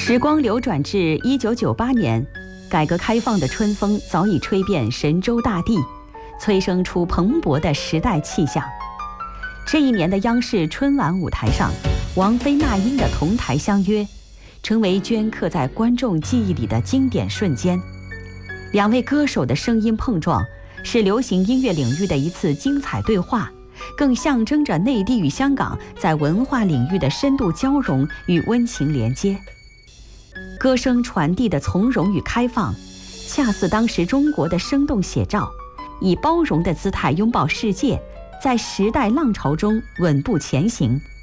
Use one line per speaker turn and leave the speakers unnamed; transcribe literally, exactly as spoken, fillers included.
时光流转至一九九八年，改革开放的春风早已吹遍神州大地，催生出蓬勃的时代气象。这一年的央视春晚舞台上，王菲、那英的同台相约，成为镌刻在观众记忆里的经典瞬间。两位歌手的声音碰撞，是流行音乐领域的一次精彩对话，更象征着内地与香港在文化领域的深度交融与温情连接。歌声传递的从容与开放，恰似当时中国的生动写照，以包容的姿态拥抱世界，在时代浪潮中稳步前行。